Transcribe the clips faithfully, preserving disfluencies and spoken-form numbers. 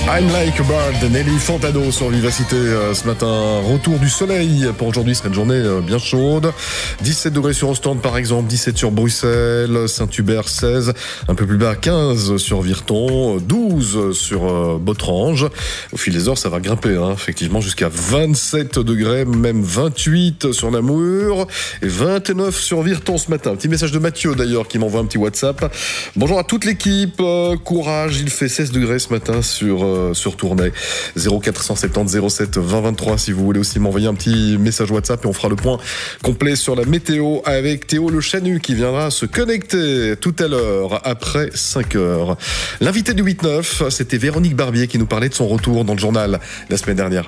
I'm Like a Bird, Nelly Furtado sur Vivacité euh, ce matin. Retour du soleil pour aujourd'hui, ce sera une journée euh, bien chaude. dix-sept degrés sur Ostende par exemple, dix-sept sur Bruxelles, Saint-Hubert seize, un peu plus bas quinze sur Virton, douze sur euh, Botrange. Au fil des heures, ça va grimper, hein, effectivement, jusqu'à vingt-sept degrés, même vingt-huit sur Namur et vingt-neuf sur Virton ce matin. Un petit message de Mathieu d'ailleurs qui m'envoie un petit WhatsApp. Bonjour à toute l'équipe, euh, courage, il fait seize degrés ce matin sur euh, sur Tournai. zéro quatre cent soixante-dix zéro sept vingt vingt-trois si vous voulez aussi m'envoyer un petit message WhatsApp et on fera le point complet sur la météo avec Théo Le Chanu qui viendra se connecter tout à l'heure après cinq heures. L'invité du huit neuf, c'était Véronique Barbier qui nous parlait de son retour dans le journal la semaine dernière.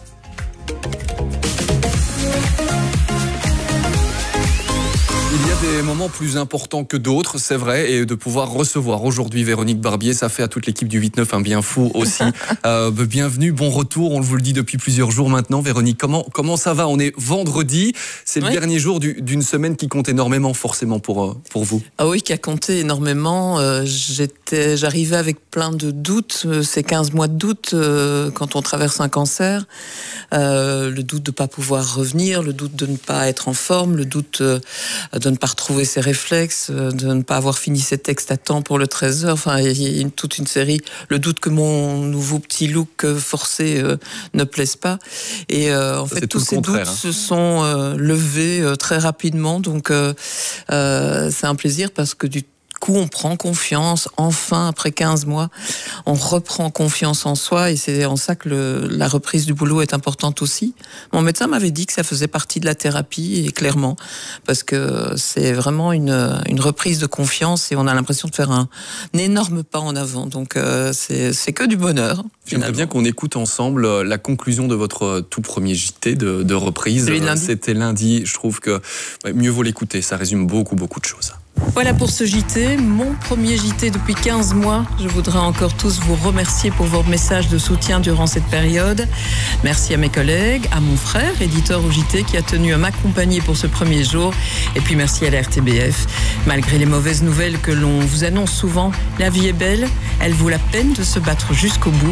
Il y a des moments plus importants que d'autres, c'est vrai, et de pouvoir recevoir aujourd'hui Véronique Barbier, ça fait à toute l'équipe du huit neuf un bien fou aussi. euh, bienvenue, bon retour, on vous le dit depuis plusieurs jours maintenant. Véronique, comment, comment ça va? On est vendredi, c'est le oui. dernier jour du, d'une semaine qui compte énormément forcément pour, pour vous. Ah oui, qui a compté énormément. Euh, j'étais, j'arrivais avec plein de doutes, ces quinze mois de doute euh, quand on traverse un cancer. Euh, le doute de ne pas pouvoir revenir, le doute de ne pas être en forme, le doute euh, de ne pas retrouver ses réflexes, de ne pas avoir fini ses textes à temps pour le treize heures. Enfin, il y a une, toute une série. Le doute que mon nouveau petit look forcé euh, ne plaise pas. Et euh, en Ça, fait, tous ces doutes hein. se sont euh, levés euh, très rapidement. Donc, euh, euh, c'est un plaisir parce que du coup, on prend confiance, enfin, après quinze mois, on reprend confiance en soi et c'est en ça que le, la reprise du boulot est importante aussi. Mon médecin m'avait dit que ça faisait partie de la thérapie et clairement, parce que c'est vraiment une, une reprise de confiance et on a l'impression de faire un, un énorme pas en avant. Donc, euh, c'est, c'est que du bonheur. J'aimerais bien qu'on écoute ensemble la conclusion de votre tout premier J T de, de reprise. Lundi. C'était lundi, je trouve que mieux vaut l'écouter, ça résume beaucoup, beaucoup de choses. Voilà pour ce J T, mon premier J T depuis quinze mois. Je voudrais encore tous vous remercier pour vos messages de soutien durant cette période. Merci à mes collègues, à mon frère, éditeur au J T, qui a tenu à m'accompagner pour ce premier jour. Et puis merci à la R T B F. Malgré les mauvaises nouvelles que l'on vous annonce souvent, la vie est belle, elle vaut la peine de se battre jusqu'au bout.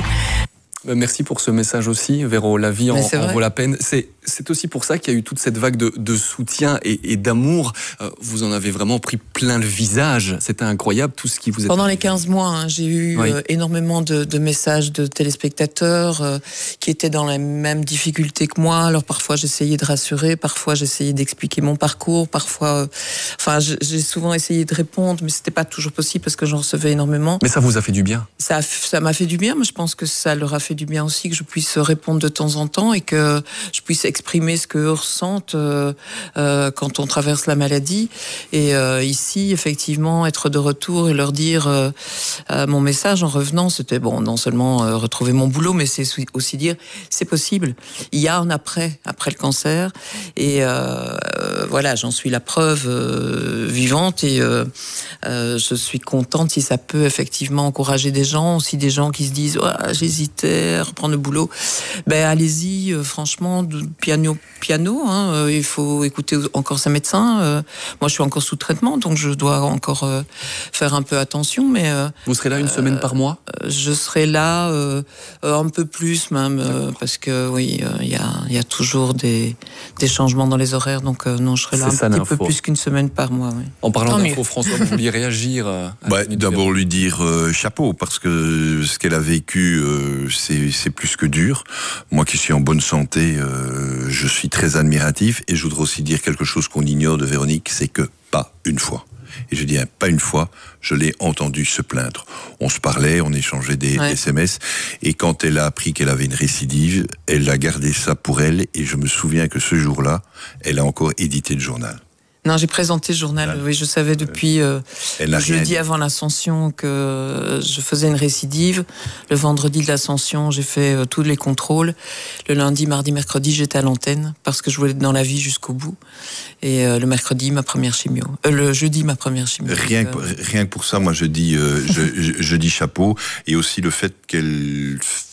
Merci pour ce message aussi, Véro. La vie en, en vaut la peine. C'est, c'est aussi pour ça qu'il y a eu toute cette vague de, de soutien et, et d'amour. Euh, vous en avez vraiment pris plein le visage. C'était incroyable tout ce qui vous est... Pendant les quinze mois, hein, j'ai eu oui. euh, énormément de, de messages de téléspectateurs euh, qui étaient dans les mêmes difficultés que moi. Alors parfois j'essayais de rassurer, parfois j'essayais d'expliquer mon parcours, parfois... Euh, enfin, j'ai souvent essayé de répondre, mais c'était pas toujours possible parce que j'en recevais énormément. Mais ça vous a fait du bien? Ça, ça m'a fait du bien, mais je pense que ça leur a fait du bien aussi que je puisse répondre de temps en temps et que je puisse exprimer ce qu'eux ressentent euh, euh, quand on traverse la maladie. Et euh, ici, effectivement, être de retour et leur dire euh, euh, mon message en revenant, c'était bon, non seulement euh, retrouver mon boulot, mais c'est aussi dire c'est possible. Il y a un après, après le cancer. Et euh, euh, voilà, j'en suis la preuve euh, vivante et euh, euh, je suis contente si ça peut effectivement encourager des gens, aussi des gens qui se disent oh, j'hésitais à reprendre le boulot, ben allez-y, euh, franchement, de, piano, piano, hein, euh, il faut écouter encore sa médecin. Euh, moi, je suis encore sous traitement, donc je dois encore euh, faire un peu attention. Mais euh, vous serez là une euh, semaine par mois? Je serai là euh, un peu plus même, euh, parce que oui, il euh, y a, y a toujours des, des changements dans les horaires, donc euh, non, je serai là C'est un ça, petit peu plus qu'une semaine par mois. Oui. En parlant d'info, François, vous vouliez réagir euh, bah, D'abord lui dire euh, chapeau, parce que ce qu'elle a vécu, euh, c'est, c'est plus que dur. Moi qui suis en bonne santé, euh, je suis très admiratif et je voudrais aussi dire quelque chose qu'on ignore de Véronique, c'est que pas une fois. Et je dis hein, pas une fois, je l'ai entendu se plaindre. On se parlait, on échangeait des ouais. S M S et quand elle a appris qu'elle avait une récidive, elle a gardé ça pour elle et je me souviens que ce jour-là, elle a encore édité le journal. Non, j'ai présenté le journal. Oui, je savais depuis euh, le jeudi avant l'Ascension que je faisais une récidive. Le vendredi de l'Ascension, j'ai fait euh, tous les contrôles. Le lundi, mardi, mercredi, j'étais à l'antenne parce que je voulais être dans la vie jusqu'au bout. Et euh, le mercredi, ma première chimio. Euh, le jeudi, ma première chimio. Rien, donc, euh... rien que pour ça, moi, je dis, euh, je, je, je dis chapeau. Et aussi le fait qu'elle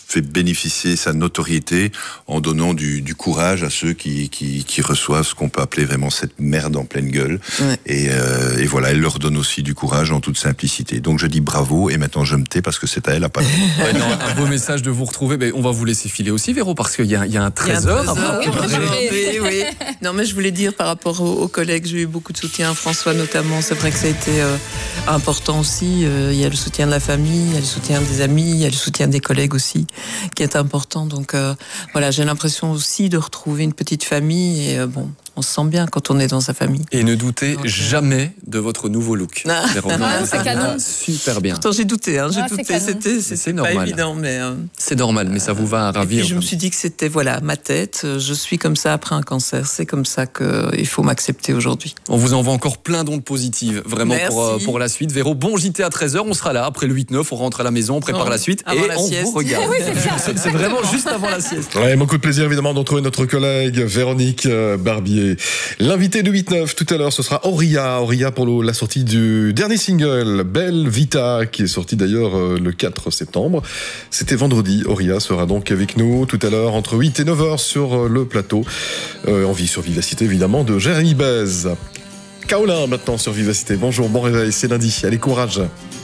fait bénéficier sa notoriété en donnant du, du courage à ceux qui, qui, qui reçoivent ce qu'on peut appeler vraiment cette merde en pleine gueule. Ouais. Et, euh, et voilà, elle leur donne aussi du courage en toute simplicité. Donc je dis bravo, et maintenant je me tais parce que c'est à elle à pas. Ouais, non, un beau message de vous retrouver. Mais on va vous laisser filer aussi, Véro, parce qu'il y a, il y a un trésor. Oui, oui, oui. Non, mais je voulais dire par rapport aux, aux collègues, j'ai eu beaucoup de soutien, François notamment. C'est vrai que ça a été euh, important aussi. Euh, il y a le soutien de la famille, il y a le soutien des amis, il y a le soutien des collègues aussi, qui est important. Donc euh, voilà, j'ai l'impression aussi de retrouver une petite famille et euh, bon. On se sent bien quand on est dans sa famille. Et ne doutez Donc, jamais de votre nouveau look. Ah, ah, c'est canon. Super bien. Pourtant j'ai douté, hein, j'ai ah, douté. C'était, c'était pas normal. évident, mais euh, c'est normal, mais ça vous va à ravir. Et puis je me suis dit que c'était voilà ma tête. Je suis comme ça après un cancer. C'est comme ça qu'il faut m'accepter aujourd'hui. On vous envoie encore plein d'ondes positives, vraiment pour, euh, pour la suite. Véro, bon J T à treize heures. On sera là après le huit neuf. On rentre à la maison, on prépare oh, la suite et la on sieste. Vous regarde. Oui, c'est, c'est, c'est vraiment juste avant la sieste. Ouais, beaucoup de plaisir évidemment de retrouver notre collègue Véronique Barbier. L'invité du huit neuf tout à l'heure, ce sera Auria. Auria pour le, la sortie du dernier single, Belle Vita, qui est sorti d'ailleurs euh, le quatre septembre. C'était vendredi. Auria sera donc avec nous tout à l'heure entre huit et neuf heures sur euh, le plateau. Euh, en vie sur Vivacité évidemment de Jérémy Bèze. Kaolin maintenant sur Vivacité. Bonjour, bon réveil, c'est lundi. Allez, courage.